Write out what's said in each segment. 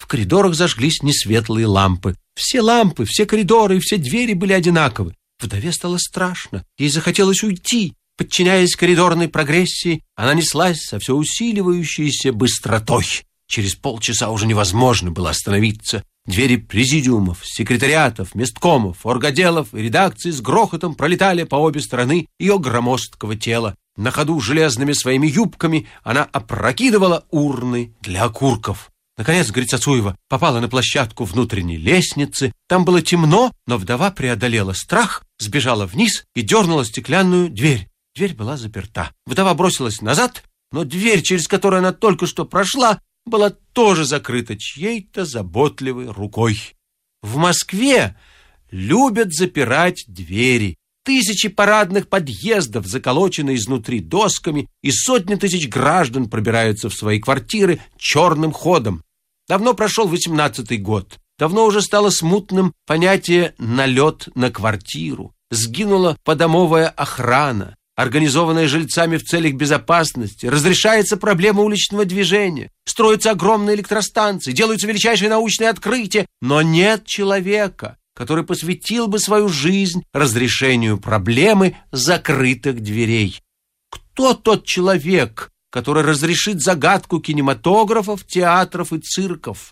коридорах зажглись несветлые лампы. Все лампы, все коридоры и все двери были одинаковы. Вдове стало страшно. Ей захотелось уйти. Подчиняясь коридорной прогрессии, она неслась со все усиливающейся быстротой. Через полчаса уже невозможно было остановиться. Двери президиумов, секретариатов, месткомов, оргоделов и редакций с грохотом пролетали по обе стороны ее громоздкого тела. На ходу железными своими юбками она опрокидывала урны для окурков. Наконец Грицацуева попала на площадку внутренней лестницы. Там было темно, но вдова преодолела страх, сбежала вниз и дернула стеклянную дверь. Дверь была заперта. Вдова бросилась назад, но дверь, через которую она только что прошла, была тоже закрыта чьей-то заботливой рукой. В Москве любят запирать двери. Тысячи парадных подъездов заколочены изнутри досками, и сотни тысяч граждан пробираются в свои квартиры черным ходом. Давно прошел 18-й год. Давно уже стало смутным понятие «налет на квартиру». Сгинула подомовая охрана, организованная жильцами в целях безопасности. Разрешается проблема уличного движения. Строятся огромные электростанции, делаются величайшие научные открытия. Но нет человека, который посвятил бы свою жизнь разрешению проблемы закрытых дверей. Кто тот человек, который разрешит загадку кинематографов, театров и цирков?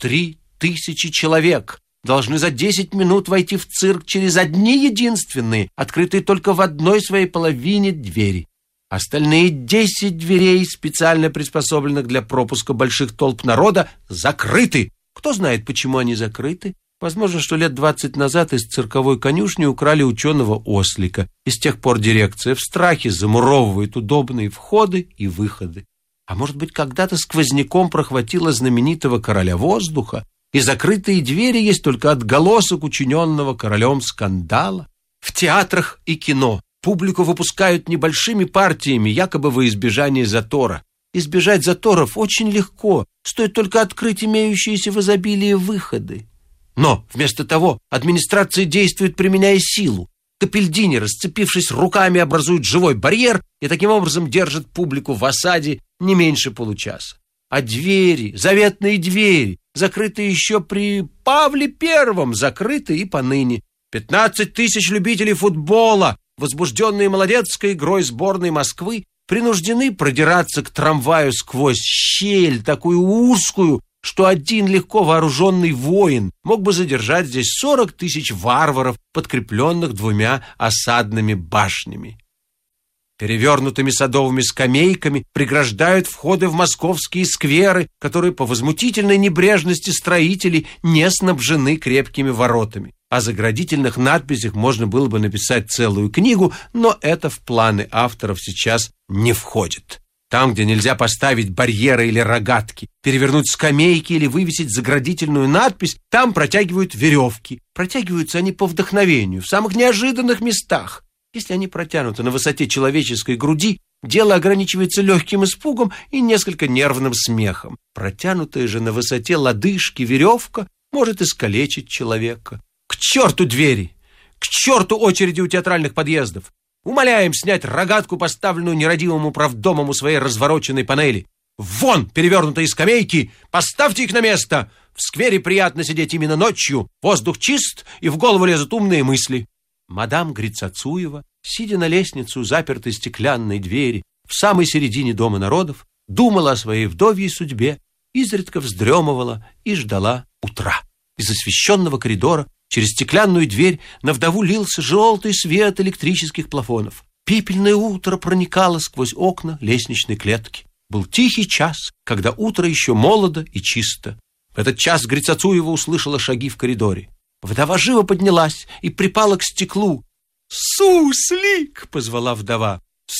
3000 человек должны за 10 минут войти в цирк через одни единственные, открытые только в одной своей половине двери. Остальные 10 дверей, специально приспособленных для пропуска больших толп народа, закрыты. Кто знает, почему они закрыты? Возможно, что лет 20 назад из цирковой конюшни украли ученого ослика, и с тех пор дирекция в страхе замуровывает удобные входы и выходы. А может быть, когда-то сквозняком прохватило знаменитого короля воздуха, и закрытые двери есть только отголосок учиненного королем скандала? В театрах и кино публику выпускают небольшими партиями, якобы во избежание затора. Избежать заторов очень легко, стоит только открыть имеющиеся в изобилии выходы. Но вместо того администрация действует, применяя силу. Капельдини, сцепившись руками, образуют живой барьер и таким образом держат публику в осаде не меньше получаса. А двери, заветные двери, закрытые еще при Павле Первом, закрыты и поныне. 15 тысяч любителей футбола, возбужденные молодецкой игрой сборной Москвы, принуждены продираться к трамваю сквозь щель, такую узкую, что один легко вооруженный воин мог бы задержать здесь 40 тысяч варваров, подкрепленных 2 осадными башнями. Перевернутыми садовыми скамейками преграждают входы в московские скверы, которые по возмутительной небрежности строителей не снабжены крепкими воротами. О заградительных надписях можно было бы написать целую книгу, но это в планы авторов сейчас не входит. Там, где нельзя поставить барьеры или рогатки, перевернуть скамейки или вывесить заградительную надпись, там протягивают веревки. Протягиваются они по вдохновению, в самых неожиданных местах. Если они протянуты на высоте человеческой груди, дело ограничивается легким испугом и несколько нервным смехом. Протянутая же на высоте лодыжки веревка может искалечить человека. К черту двери! К черту очереди у театральных подъездов! Умоляем снять рогатку, поставленную нерадивым управдомом у своей развороченной панели. Вон перевернутые скамейки! Поставьте их на место! В сквере приятно сидеть именно ночью. Воздух чист, и в голову лезут умные мысли. Мадам Грицацуева, сидя на лестнице у запертой стеклянной двери в самой середине Дома народов, думала о своей вдовьей судьбе, изредка вздремывала и ждала утра. Из освещенного коридора через стеклянную дверь на вдову лился желтый свет электрических плафонов. Пепельное утро проникало сквозь окна лестничной клетки. Был тихий час, когда утро еще молодо и чисто. В этот час Грицацуева услышала шаги в коридоре. Вдова живо поднялась и припала к стеклу. «Суслик!» — позвала вдова.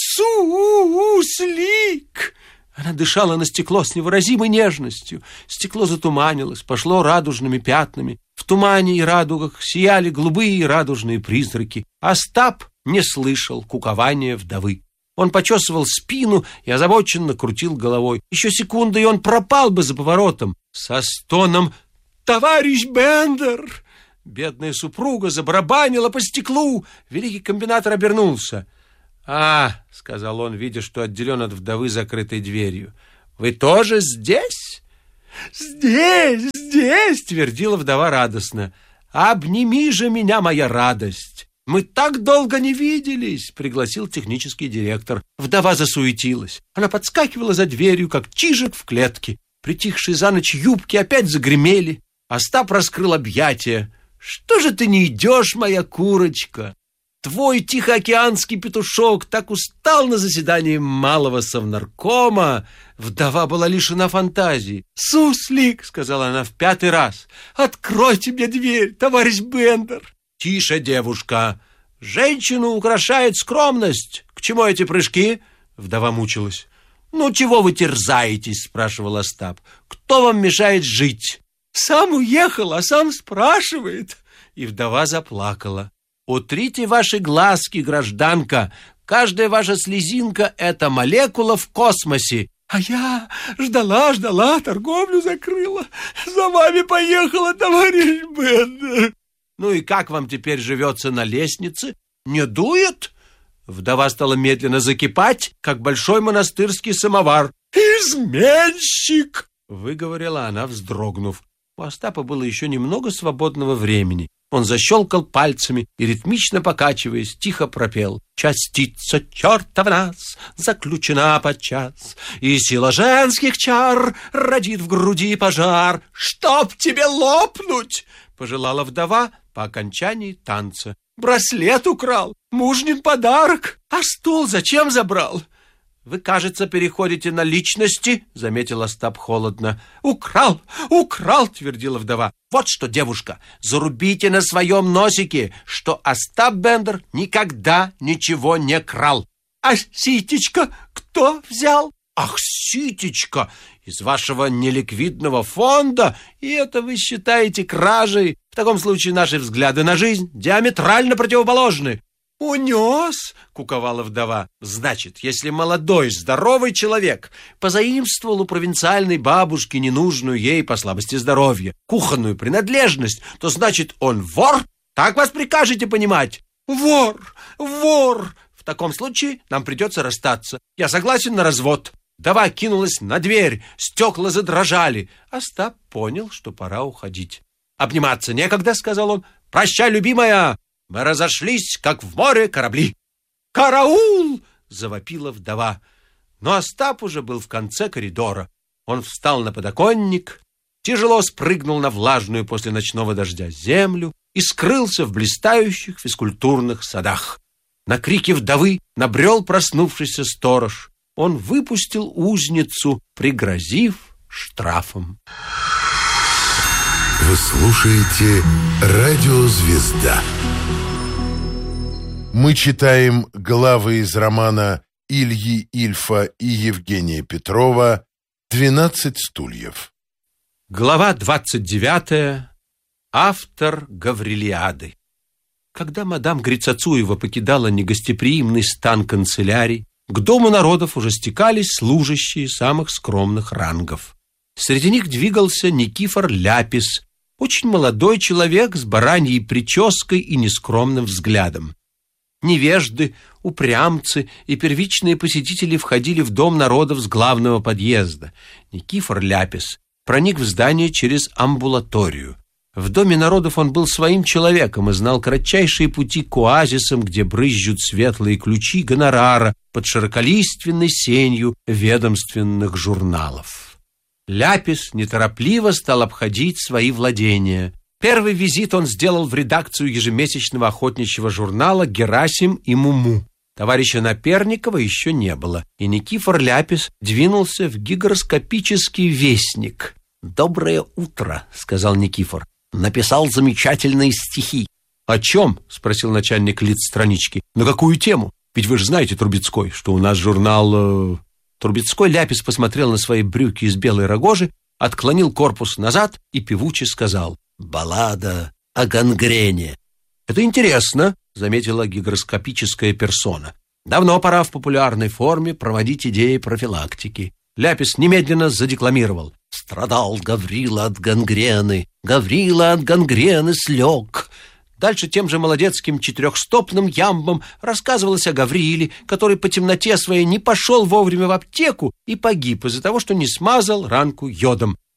«Суслик!» Она дышала на стекло с невыразимой нежностью. Стекло затуманилось, пошло радужными пятнами. В тумане и радугах сияли голубые и радужные призраки. Остап не слышал кукования вдовы. Он почесывал спину и озабоченно крутил головой. Еще секунда, и он пропал бы за поворотом. Со стоном «Товарищ Бендер!» Бедная супруга забарабанила по стеклу. Великий комбинатор обернулся. «А, — сказал он, видя, что отделен от вдовы закрытой дверью, — вы тоже здесь? здесь!» — твердила вдова радостно. «Обними же меня, моя радость! Мы так долго не виделись!» — пригласил технический директор. Вдова засуетилась. Она подскакивала за дверью, как чижик в клетке. Притихшие за ночь юбки опять загремели. Остап раскрыл объятия. «Что же ты не идешь, моя курочка? Твой тихоокеанский петушок так устал на заседании малого совнаркома». Вдова была лишена фантазии. «Суслик», — сказала она в 5-й раз, — «откройте мне дверь, товарищ Бендер». «Тише, девушка. Женщину украшает скромность. К чему эти прыжки?» Вдова мучилась. «Ну, чего вы терзаетесь?» — спрашивал Остап. «Кто вам мешает жить?» «Сам уехал, а сам спрашивает». И вдова заплакала. «Утрите ваши глазки, гражданка. Каждая ваша слезинка — это молекула в космосе». «А я ждала, торговлю закрыла. За вами поехала, товарищ Бендер». «Ну и как вам теперь живется на лестнице? Не дует?» Вдова стала медленно закипать, как большой монастырский самовар. «Изменщик!» — выговорила она, вздрогнув. У Остапа было еще немного свободного времени. Он защелкал пальцами и, ритмично покачиваясь, тихо пропел: «Частица черта в нас заключена подчас, и сила женских чар родит в груди пожар». «Чтоб тебе лопнуть!» — пожелала вдова по окончании танца. «Браслет украл, мужнин подарок, а стул зачем забрал?» «Вы, кажется, переходите на личности», — заметил Остап холодно. «Украл, твердила вдова. «Вот что, девушка, зарубите на своем носике, что Остап Бендер никогда ничего не крал». «А ситечка кто взял?» «Ах, ситечка, из вашего неликвидного фонда, и это вы считаете кражей? В таком случае наши взгляды на жизнь диаметрально противоположны». «Унес?» — куковала вдова. «Значит, если молодой, здоровый человек позаимствовал у провинциальной бабушки ненужную ей по слабости здоровья кухонную принадлежность, то значит, он вор? Так вас прикажете понимать?» «Вор! В таком случае нам придется расстаться. Я согласен на развод». Вдова кинулась на дверь, стекла задрожали. Остап понял, что пора уходить. «Обниматься некогда», — сказал он. «Прощай, любимая! Мы разошлись, как в море корабли». «Караул!» — завопила вдова. Но Остап уже был в конце коридора. Он встал на подоконник, тяжело спрыгнул на влажную после ночного дождя землю и скрылся в блистающих физкультурных садах. На крики вдовы набрел проснувшийся сторож. Он выпустил узницу, пригрозив штрафом. Вы слушаете «Радио Звезда». Мы читаем главы из романа Ильи Ильфа и Евгения Петрова «12 стульев». Глава 29. Автор Гаврилиады. Когда мадам Грицацуева покидала негостеприимный стан канцелярий, к Дому народов уже стекались служащие самых скромных рангов. Среди них двигался Никифор Ляпис, очень молодой человек с бараньей прической и нескромным взглядом. Невежды, упрямцы и первичные посетители входили в Дом народов с главного подъезда. Никифор Ляпис проник в здание через амбулаторию. В Доме народов он был своим человеком и знал кратчайшие пути к оазисам, где брызжут светлые ключи гонорара под широколиственной сенью ведомственных журналов. Ляпис неторопливо стал обходить свои владения. Первый визит он сделал в редакцию ежемесячного охотничьего журнала «Герасим и Муму». Товарища Наперникова еще не было, и Никифор Ляпис двинулся в гигроскопический вестник. «Доброе утро», — сказал Никифор. «Написал замечательные стихи». «О чем?» — спросил начальник лиц странички. «На какую тему? Ведь вы же знаете, Трубецкой, что у нас журнал...» Трубецкой Ляпис посмотрел на свои брюки из белой рогожи, отклонил корпус назад и певуче сказал: «Баллада о гангрене». «Это интересно», — заметила гигроскопическая персона. «Давно пора в популярной форме проводить идеи профилактики». Ляпис немедленно задекламировал: «Страдал Гаврила от гангрены, Гаврила от гангрены слег». Дальше тем же молодецким четырехстопным ямбом рассказывалось о Гавриле, который по темноте своей не пошел вовремя в аптеку и погиб из-за того, что не смазал ранку йодом.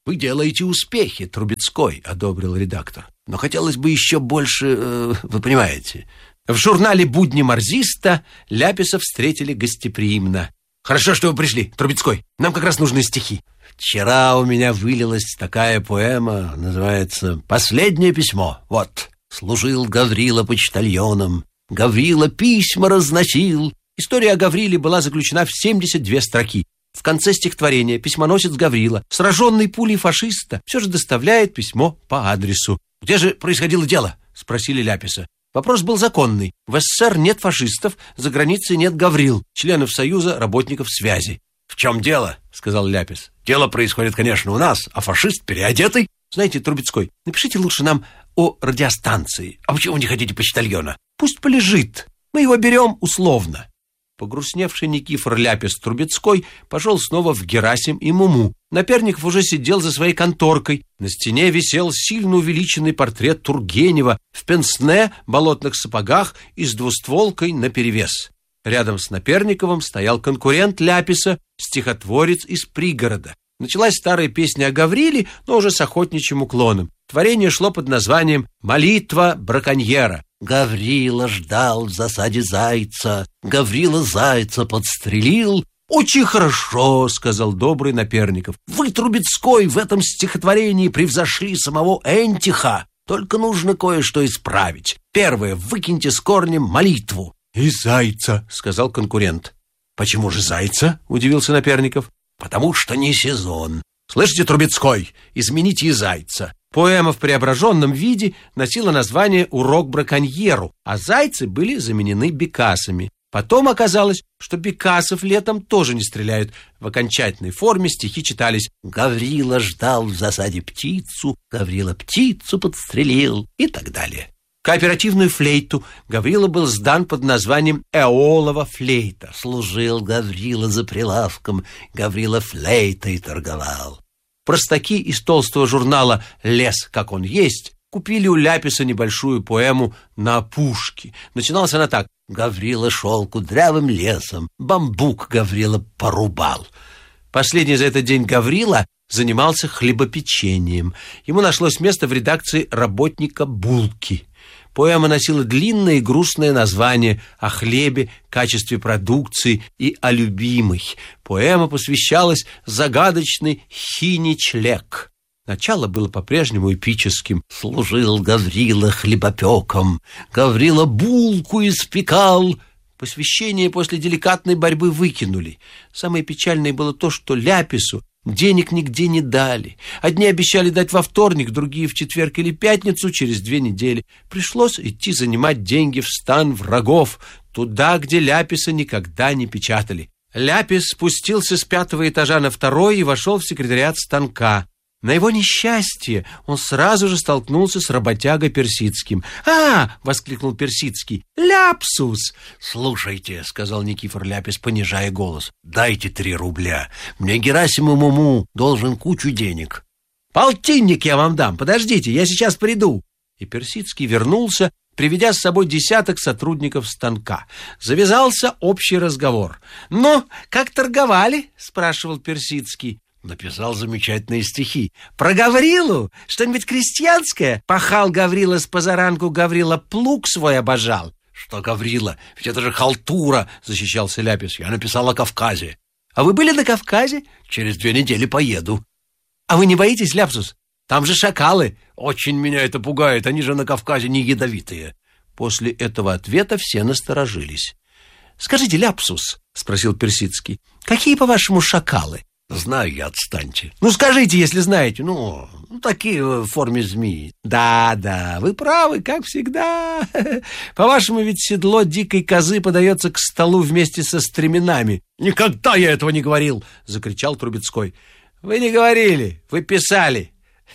Вы делаете успехи, Трубецкой, одобрил редактор. Но хотелось бы еще больше, вы понимаете. В журнале «Будни марзиста» Ляписа встретили гостеприимно. Хорошо, что вы пришли, Трубецкой. Нам как раз нужны стихи. Вчера у меня вылилась такая поэма, называется «Последнее письмо». Вот. Служил Гаврила почтальоном, Гаврила письма разносил. История о Гавриле была заключена в 72 строки. В конце стихотворения письмоносец Гаврила, сраженный пулей фашиста, все же доставляет письмо по адресу. «Где же происходило дело?» — спросили Ляписа. Вопрос был законный. В СССР нет фашистов, за границей нет Гаврил, членов Союза работников связи. «В чем дело?» — сказал Ляпис. «Дело происходит, конечно, у нас, а фашист переодетый». Знаете, Трубецкой, напишите лучше нам о радиостанции. А почему не хотите почтальона? Пусть полежит. Мы его берем условно. Погрустневший Никифор Ляпис-Трубецкой пошел снова в Герасим и Муму. Наперников уже сидел за своей конторкой. На стене висел сильно увеличенный портрет Тургенева в пенсне, болотных сапогах и с двустволкой наперевес. Рядом с Наперниковым стоял конкурент Ляписа, стихотворец из пригорода. Началась старая песня о Гавриле, но уже с охотничьим уклоном. Творение шло под названием «Молитва браконьера». Гаврила ждал в засаде зайца, Гаврила зайца подстрелил. «Очень хорошо», — сказал добрый Наперников. «Вы, Трубецкой, в этом стихотворении превзошли самого Энтиха. Только нужно кое-что исправить. Первое, выкиньте с корнем молитву». «И зайца», — сказал конкурент. «Почему же зайца?» — удивился Наперников. «Потому что не сезон. Слышите, Трубецкой, измените и зайца». Поэма в преображенном виде носила название «Урок браконьеру», а зайцы были заменены бекасами. Потом оказалось, что бекасов летом тоже не стреляют. В окончательной форме стихи читались «Гаврила ждал в засаде птицу, Гаврила птицу подстрелил» и так далее. Кооперативную флейту Гаврила был сдан под названием «Эолова флейта». Служил Гаврила за прилавком, Гаврила флейтой торговал. Простаки из толстого журнала «Лес, как он есть» купили у Ляписа небольшую поэму «На опушке». Начиналась она так: «Гаврила шел кудрявым лесом, бамбук Гаврила порубал». Последний за этот день Гаврила занимался хлебопечением. Ему нашлось место в редакции работника «Булки». Поэма носила длинное и грустное название о хлебе, качестве продукции и о любимой. Поэма посвящалась загадочной Хиничлек. Начало было по-прежнему эпическим. «Служил Гаврила хлебопеком, Гаврила булку испекал». Посвящение после деликатной борьбы выкинули. Самое печальное было то, что Ляпису денег нигде не дали. Одни обещали дать во вторник, другие в четверг или пятницу, через 2 недели. Пришлось идти занимать деньги в стан врагов, туда, где Ляписа никогда не печатали. Ляпис спустился с 5-го этажа на 2-й и вошел в секретариат станка. На его несчастье он сразу же столкнулся с работягой Персидским. «А!» — воскликнул Персидский. «Ляпсус!» «Слушайте», — сказал Никифор Ляпис, понижая голос, — «дайте 3 рубля. Мне Герасим и Муму должен кучу денег». «Полтинник я вам дам. Подождите, я сейчас приду». И Персидский вернулся, приведя с собой 10 сотрудников станка. Завязался общий разговор. «Ну, как торговали?» — спрашивал Персидский. Написал замечательные стихи. «Про Гаврилу? Что-нибудь крестьянское? Пахал Гаврила с позаранку, Гаврила плуг свой обожал». «Что Гаврила? Ведь это же халтура», — защищался Ляпис. «Я написал о Кавказе». «А вы были на Кавказе?» «Через 2 недели поеду». «А вы не боитесь, Ляпсус? Там же шакалы». «Очень меня это пугает, они же на Кавказе не ядовитые». После этого ответа все насторожились. «Скажите, Ляпсус», — спросил Персидский, — «какие, по-вашему, шакалы?» «Знаю я, отстаньте». «Ну, скажите, если знаете. Ну, такие в форме змеи». «Да, вы правы, как всегда. По-вашему, ведь седло дикой козы подается к столу вместе со стременами». «Никогда я этого не говорил!» — закричал Трубецкой. «Вы не говорили, вы писали».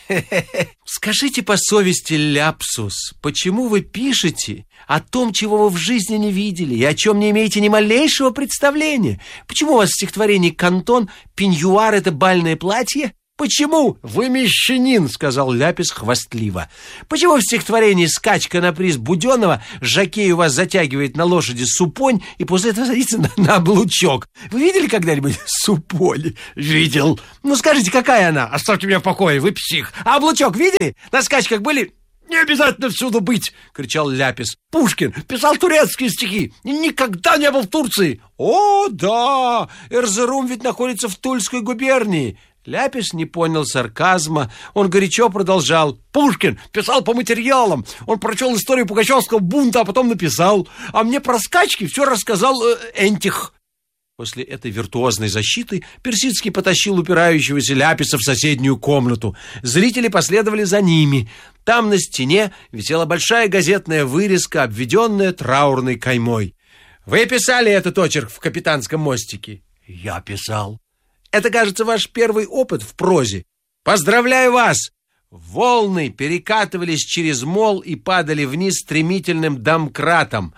«Скажите по совести, Ляпсус, почему вы пишете о том, чего вы в жизни не видели и о чем не имеете ни малейшего представления? Почему у вас в стихотворении «Кантон» пеньюар — это бальное платье? Почему? Вы мещанин, сказал Ляпис хвастливо. Почему в стихотворении «Скачка на приз Буденова» жокей у вас затягивает на лошади супонь и после этого садится на облучок? Вы видели когда-нибудь супонь? Видел. Ну скажите, какая она? Оставьте меня в покое, вы псих. А облучок видели? На скачках были? Не обязательно всюду быть, кричал Ляпис. Пушкин писал турецкие стихи и никогда не был в Турции. О, да, Эрзерум ведь находится в Тульской губернии. Ляпис не понял сарказма. Он горячо продолжал. Пушкин писал по материалам. Он прочел историю Пугачевского бунта, а потом написал. А мне про скачки все рассказал Энтих. После этой виртуозной защиты Персидский потащил упирающегося Ляписа в соседнюю комнату. Зрители последовали за ними. Там на стене висела большая газетная вырезка, обведенная траурной каймой. «Вы писали этот очерк в «Капитанском мостике»?» «Я писал». «Это, кажется, ваш первый опыт в прозе. Поздравляю вас!» Волны перекатывались через мол и падали вниз стремительным домкратом.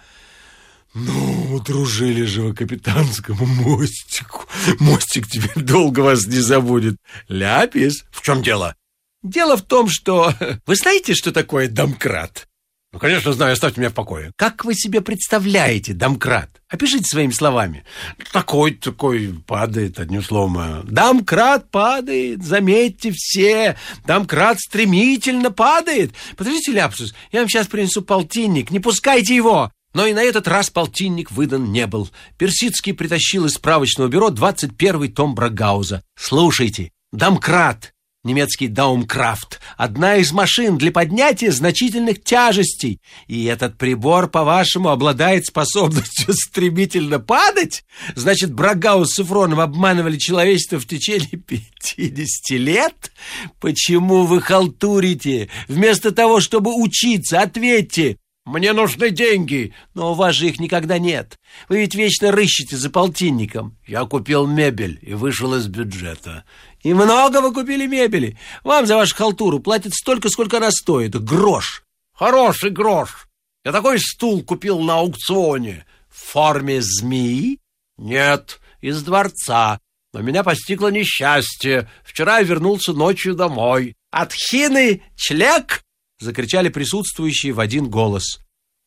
«Ну, дружили же вы Капитанскому мостику. Мостик теперь долго вас не забудет. Ляпис, в чем дело?» «Дело в том, что... Вы знаете, что такое домкрат?» «Ну, конечно, знаю, оставьте меня в покое». «Как вы себе представляете домкрат? Опишите своими словами». Такой падает, одним словом. Домкрат падает, заметьте все. Домкрат стремительно падает. Подождите, Ляпсус, я вам сейчас принесу полтинник, не пускайте его». Но и на этот раз полтинник выдан не был. Персидский притащил из справочного бюро 21-й том Брагауза. Слушайте, домкрат, немецкий даумкрафт, одна из машин для поднятия значительных тяжестей. И этот прибор, по-вашему, обладает способностью стремительно падать? Значит, Брагауз с Сафроном обманывали человечество в течение 50 лет? Почему вы халтурите? Вместо того, чтобы учиться, ответьте. «Мне нужны деньги». «Но у вас же их никогда нет. Вы ведь вечно рыщете за полтинником». «Я купил мебель и вышел из бюджета». «И много вы купили мебели. Вам за вашу халтуру платят столько, сколько она стоит. Грош». «Хороший грош. Я такой стул купил на аукционе». «В форме змеи?» «Нет, из дворца. Но меня постигло несчастье. Вчера я вернулся ночью домой». «От хины члек?» — закричали присутствующие в один голос.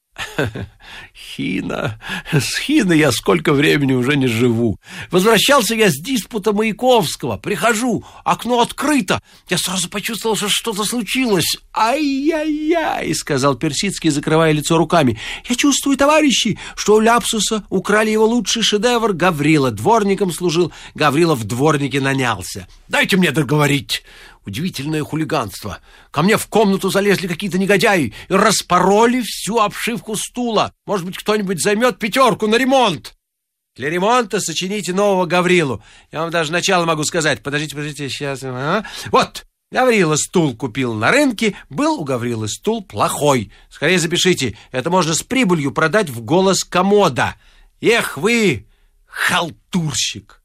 Хина. С Хиной я сколько времени уже не живу. Возвращался я с диспута Маяковского. Прихожу, окно открыто. Я сразу почувствовал, что что-то случилось. «Ай-яй-яй», — сказал Персидский, закрывая лицо руками. «Я чувствую, товарищи, что у Ляпсуса украли его лучший шедевр. Гаврила дворником служил, Гаврила в дворнике нанялся». «Дайте мне договорить». Удивительное хулиганство. Ко мне в комнату залезли какие-то негодяи и распороли всю обшивку стула. Может быть, кто-нибудь займет 5 на ремонт? Для ремонта сочините нового Гаврилу. Я вам даже начало могу сказать. Подождите, сейчас. Вот, Гаврила стул купил на рынке. Был у Гаврилы стул плохой. Скорее запишите. Это можно с прибылью продать в голос комода. Эх вы, халтурщик.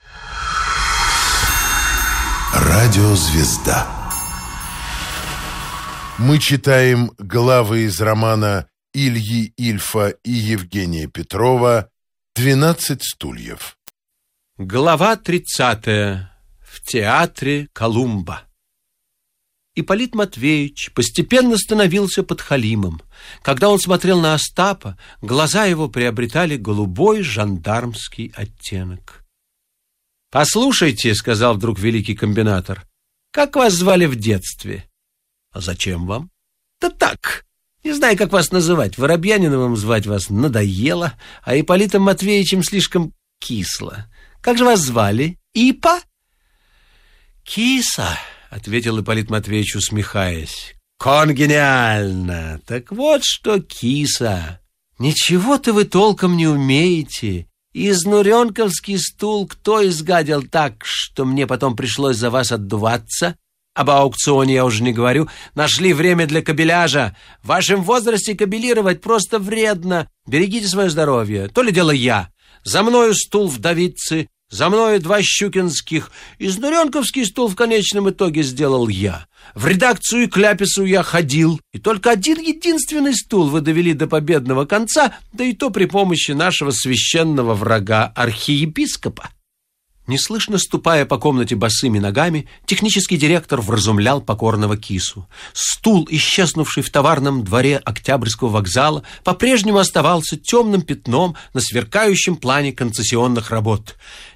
Радиозвезда. Мы читаем главы из романа Ильи Ильфа и Евгения Петрова «12 стульев». Глава 30. В театре Колумба. Ипполит Матвеевич постепенно становился подхалимом. Когда он смотрел на Остапа, глаза его приобретали голубой жандармский оттенок. «Послушайте», — сказал вдруг великий комбинатор, — «как вас звали в детстве?» «А зачем вам?» «Да так, не знаю, как вас называть. Воробьяниновым звать вас надоело, а Ипполитом Матвеевичем слишком кисло. Как же вас звали? Ипа?» «Киса», — ответил Ипполит Матвеевич, усмехаясь. «Конгениально! Так вот что, киса, ничего-то вы толком не умеете. Изнуренковский стул кто изгадил так, что мне потом пришлось за вас отдуваться? Об аукционе я уже не говорю. Нашли время для кабеляжа. В вашем возрасте кабелировать просто вредно. Берегите свое здоровье. То ли дело я. За мною стул вдовицы, за мною 2 щукинских. Изнуренковский стул в конечном итоге сделал я. В редакцию к Ляпису я ходил, и только один единственный стул вы довели до победного конца, да и то при помощи нашего священного врага архиепископа. Неслышно ступая по комнате босыми ногами, технический директор вразумлял покорного кису. Стул, исчезнувший в товарном дворе Октябрьского вокзала, по-прежнему оставался темным пятном на сверкающем плане концессионных работ.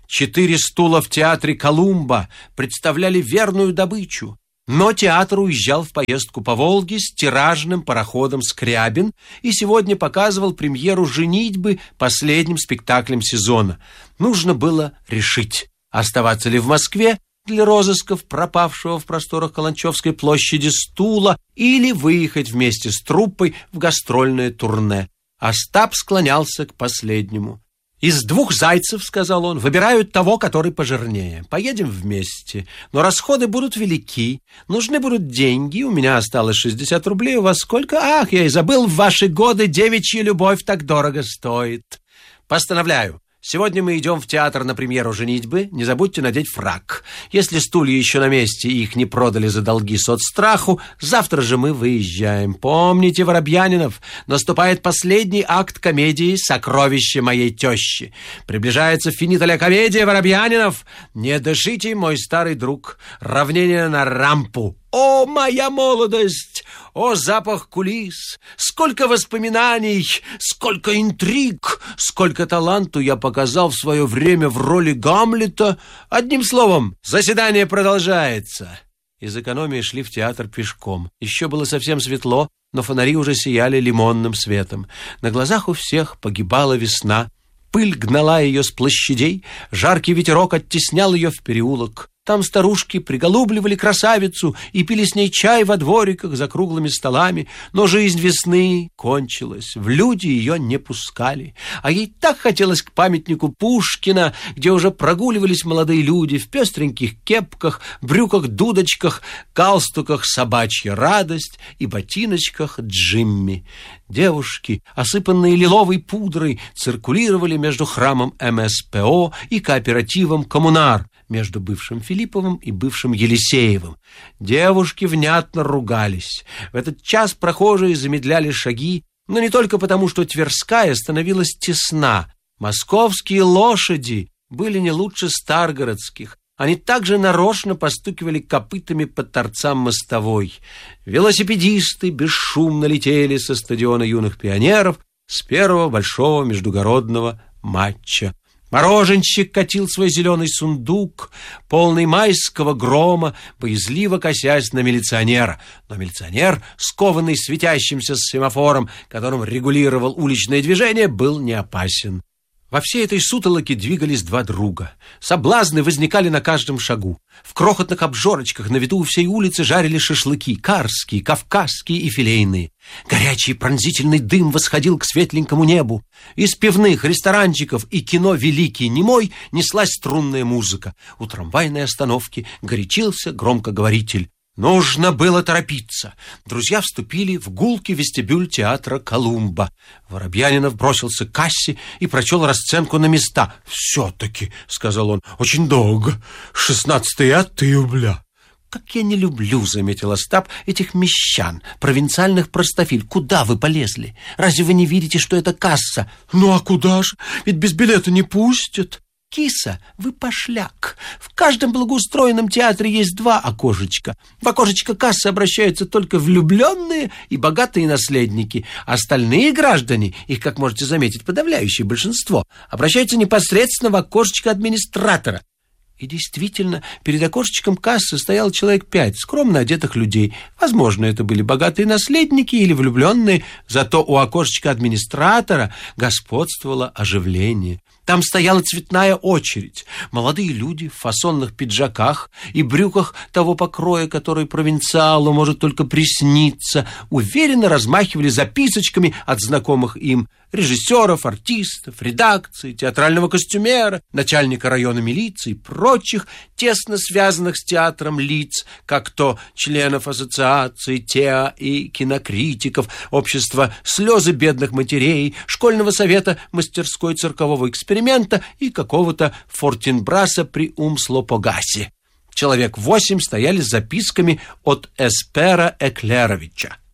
4 стула в театре «Колумба» представляли верную добычу. Но театр уезжал в поездку по Волге с тиражным пароходом «Скрябин» и сегодня показывал премьеру «Женитьбы» последним спектаклем сезона. Нужно было решить, оставаться ли в Москве для розысков пропавшего в просторах Каланчевской площади стула или выехать вместе с труппой в гастрольное турне. Остап склонялся к последнему. «Из 2 зайцев, — сказал он, — выбирают того, который пожирнее. Поедем вместе, но расходы будут велики. Нужны будут деньги. У меня осталось 60 рублей. У вас сколько? Ах, я и забыл, в ваши годы девичья любовь так дорого стоит. Постановляю. Сегодня мы идем в театр на премьеру «Женитьбы». Не забудьте надеть фрак. Если стулья еще на месте и их не продали за долги соцстраху, завтра же мы выезжаем. Помните, Воробьянинов, наступает последний акт комедии «Сокровище моей тещи». Приближается финита ля комедия, Воробьянинов. Не дышите, мой старый друг. Равнение на рампу. О, моя молодость! О, запах кулис! Сколько воспоминаний! Сколько интриг! Сколько таланту я показал в свое время в роли Гамлета! Одним словом, заседание продолжается. Из экономии шли в театр пешком. Еще было совсем светло, но фонари уже сияли лимонным светом. На глазах у всех погибала весна. Пыль гнала ее с площадей, жаркий ветерок оттеснял ее в переулок. Там старушки приголубливали красавицу и пили с ней чай во двориках за круглыми столами. Но жизнь весны кончилась, в люди ее не пускали. А ей так хотелось к памятнику Пушкина, где уже прогуливались молодые люди в пестреньких кепках, брюках-дудочках, галстуках «Собачья радость» и ботиночках «Джимми». Девушки, осыпанные лиловой пудрой, циркулировали между храмом МСПО и кооперативом «Коммунар», между бывшим Филипповым и бывшим Елисеевым. Девушки внятно ругались. В этот час прохожие замедляли шаги, но не только потому, что Тверская становилась тесна. Московские лошади были не лучше старгородских. Они также нарочно постукивали копытами по торцам мостовой. Велосипедисты бесшумно летели со стадиона юных пионеров с первого большого междугородного матча. Мороженщик катил свой зеленый сундук, полный майского грома, боязливо косясь на милиционера. Но милиционер, скованный светящимся семафором, которым регулировал уличное движение, был не опасен. Во всей этой сутолоке двигались 2 друга. Соблазны возникали на каждом шагу. В крохотных обжорочках на виду у всей улицы жарили шашлыки, карские, кавказские и филейные. Горячий пронзительный дым восходил к светленькому небу. Из пивных, ресторанчиков и кино «Великий немой» неслась струнная музыка. У трамвайной остановки горячился громкоговоритель. Нужно было торопиться. Друзья вступили в гулкий вестибюль театра «Колумба». Воробьянинов бросился к кассе и прочел расценку на места. «Все-таки, — сказал он, — очень долго. 16 октября». «Как я не люблю, — заметил Остап, — этих мещан, провинциальных простофиль. Куда вы полезли? Разве вы не видите, что это касса?» «Ну а куда же? Ведь без билета не пустят». «Киса, вы пошляк. В каждом благоустроенном театре есть 2 окошечка. В окошечко кассы обращаются только влюбленные и богатые наследники. Остальные граждане, их, как можете заметить, подавляющее большинство, обращаются непосредственно в окошечко администратора». И действительно, перед окошечком кассы стоял человек 5 скромно одетых людей. Возможно, это были богатые наследники или влюбленные, зато у окошечка администратора господствовало оживление. Там стояла цветная очередь. Молодые люди в фасонных пиджаках и брюках того покроя, который провинциалу может только присниться, уверенно размахивали записочками от знакомых им режиссеров, артистов, редакции, театрального костюмера, начальника района милиции и прочих тесно связанных с театром лиц, как то членов ассоциации ТЕА и кинокритиков, общества «Слезы бедных матерей», школьного совета мастерской циркового эксперимента и какого-то Фортинбраса при Умслопогасе. Человек 8 стояли с записками от Эспера Эклеровича.